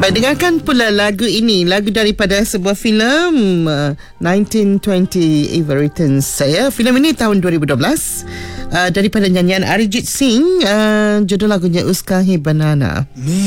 Baik, dengarkan pula lagu ini, lagu daripada sebuah filem 1920 Eva Returns. Filem ini tahun 2012, daripada nyanyian Arijit Singh. Judul lagunya Uska Hi Banana.